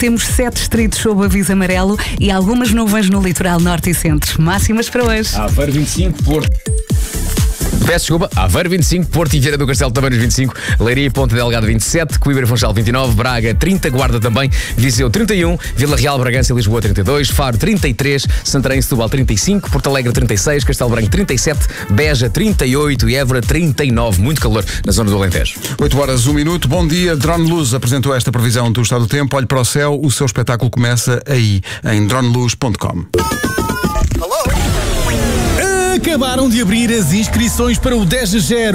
Temos 7 distritos sob aviso amarelo e algumas nuvens no litoral norte e centro. Máximas para hoje. Aveiro 25, Porto. Peço desculpa, Aveiro 25, Porto e Vieira do Castelo também nos 25, Leiria e Ponta Delgado 27, Coimbra e Funchal 29, Braga 30, Guarda também, Viseu 31, Vila Real, Bragança e Lisboa 32, Faro 33, Santarém e Setúbal 35, Porto Alegre 36, Castelo Branco 37, Beja 38 e Évora 39. Muito calor na zona do Alentejo. 8h01. Bom dia. Drone Luz apresentou esta previsão do estado do tempo. Olhe para o céu, o seu espetáculo começa aí, em droneluz.com. Acabaram de abrir as inscrições para o 10 de 0.